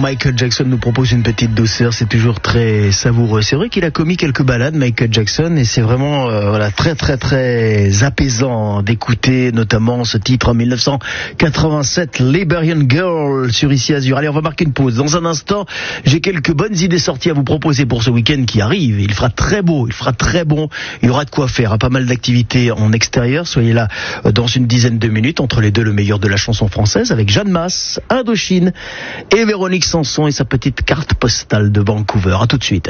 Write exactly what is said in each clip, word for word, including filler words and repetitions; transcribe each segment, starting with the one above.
Michael Jackson nous propose une petite douceur, c'est toujours très savoureux. C'est vrai qu'il a commis quelques balades, Michael Jackson, et c'est vraiment euh, voilà très très très apaisant d'écouter notamment ce titre en dix-neuf cent quatre-vingt-sept, Liberian Girl, sur Ici Azur. Allez, on va marquer une pause. Dans un instant, j'ai quelques bonnes idées sorties à vous proposer pour ce week-end qui arrive. Il fera très beau, il fera très bon, il y aura de quoi faire, hein, pas mal d'activités en extérieur. Soyez là euh, dans une dizaine de minutes, entre les deux le meilleur de la chanson française, avec Jeanne Masse, Indochine et Véronique Sanson et sa petite carte postale de Vancouver. À tout de suite.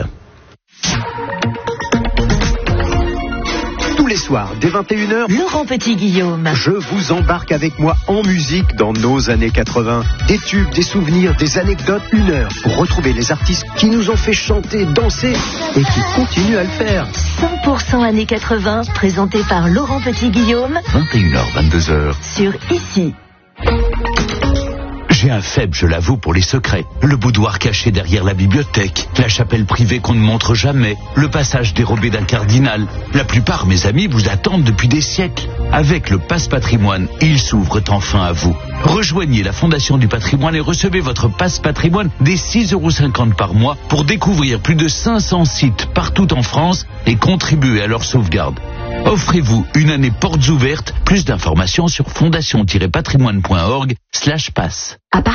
Tous les soirs, dès vingt et une heures, Laurent Petit-Guillaume. Je vous embarque avec moi en musique dans nos années quatre-vingts. Des tubes, des souvenirs, des anecdotes, une heure pour retrouver les artistes qui nous ont fait chanter, danser et qui continuent à le faire. cent pour cent années quatre-vingts, présenté par Laurent Petit-Guillaume. vingt et une heures, vingt-deux heures. Sur Ici. J'ai un faible, je l'avoue, pour les secrets. Le boudoir caché derrière la bibliothèque, la chapelle privée qu'on ne montre jamais, le passage dérobé d'un cardinal. La plupart, mes amis, vous attendent depuis des siècles. Avec le Passe Patrimoine, ils s'ouvrent enfin à vous. Rejoignez la Fondation du Patrimoine et recevez votre Passe Patrimoine dès six euros cinquante par mois pour découvrir plus de cinq cents sites partout en France et contribuer à leur sauvegarde. Offrez-vous une année portes ouvertes. Plus d'informations sur fondation-patrimoine point org slash passe.